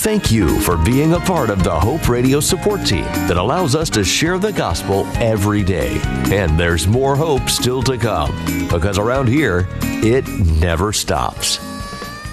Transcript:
Thank you for being a part of the Hope Radio support team that allows us to share the gospel every day. And there's more hope still to come, because around here, it never stops.